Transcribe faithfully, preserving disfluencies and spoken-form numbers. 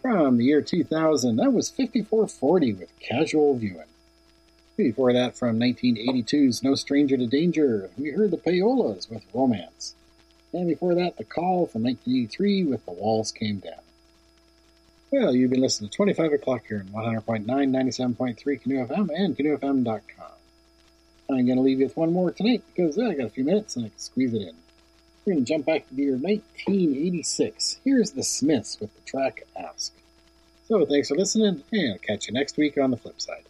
From the year two thousand, that was fifty-four forty with Casual Viewing. Before that, from nineteen eighty-two's No Stranger to Danger, we heard the Payolas with Romance. And before that, The Call from nineteen eighty-three with The Walls Came Down. Well, you've been listening to twenty-five o'clock here on one hundred point nine, ninety-seven point three Canoe F M and canoe f m dot com. I'm going to leave you with one more tonight because well, I got a few minutes and I can squeeze it in. We're going to jump back to the year nineteen eighty-six. Here's the Smiths with the track Ask. So thanks for listening, and I'll catch you next week on the flip side.